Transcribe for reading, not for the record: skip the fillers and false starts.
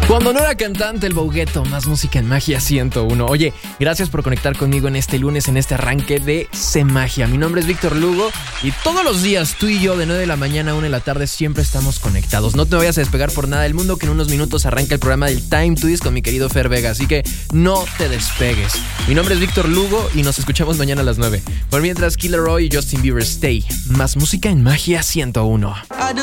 Cuando no era cantante, el Bougueto, más música en Magia 101. Oye, gracias por conectar conmigo en este lunes, en este arranque de C Magia. Mi nombre es Víctor Lugo y todos los días tú y yo de 9 de la mañana a 1 de la tarde siempre estamos conectados. No te vayas a despegar por nada del mundo, que en unos minutos arranca el programa del Time Twist con mi querido Fer Vega, así que no te despegues. Mi nombre es Víctor Lugo y nos escuchamos mañana a las 9. Por mientras, Killer Roy y Justin Bieber, Stay. Más música en Magia 101.